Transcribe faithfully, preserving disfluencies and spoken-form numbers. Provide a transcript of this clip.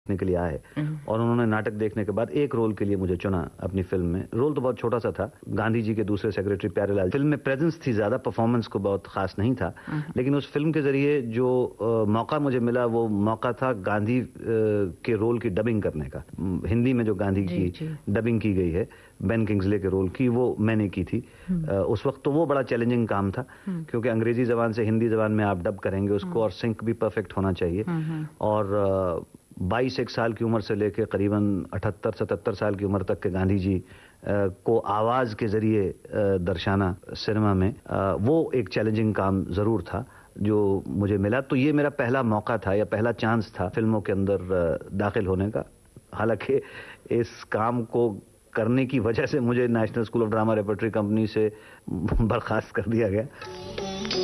के लिए आए और उन्होंने नाटक देखने के बाद एक रोल के लिए मुझे चुना अपनी फिल्म में। रोल तो बहुत छोटा सा था, गांधी जी के दूसरे सेक्रेटरी प्यारेलाल। फिल्म में प्रेजेंस थी ज्यादा, परफॉर्मेंस को बहुत खास नहीं था, लेकिन उस फिल्म के जरिए जो आ, मौका मुझे मिला वो मौका था गांधी आ, के रोल की डबिंग करने का। हिंदी में जो गांधी जी, की जी. डबिंग की गई है बेन किंग्सले के रोल की, वो मैंने की थी। आ, उस वक्त तो वो बड़ा चैलेंजिंग काम था, क्योंकि अंग्रेजी जबान से हिंदी जबान में आप डब करेंगे उसको और सिंक भी परफेक्ट होना चाहिए। और बाईस एक साल की उम्र से लेकर करीबन अठहत्तर सतहत्तर साल की उम्र तक के गांधी जी को आवाज के जरिए दर्शाना सिनेमा में, वो एक चैलेंजिंग काम जरूर था जो मुझे मिला। तो ये मेरा पहला मौका था या पहला चांस था फिल्मों के अंदर दाखिल होने का। हालांकि इस काम को करने की वजह से मुझे national school of drama repertory company से बर्खास्त कर दिया गया।